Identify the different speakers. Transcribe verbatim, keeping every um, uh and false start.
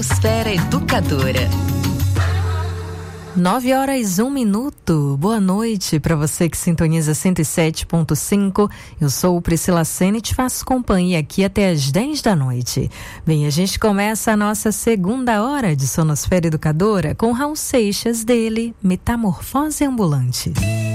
Speaker 1: Sonosfera Educadora.
Speaker 2: Nove horas, um minuto. Boa noite para você que sintoniza cento e sete ponto cinco. Eu sou Priscila Sene e te faço companhia aqui até as dez da noite. Bem, a gente começa a nossa segunda hora de Sonosfera Educadora com Raul Seixas, dele, Metamorfose Ambulante.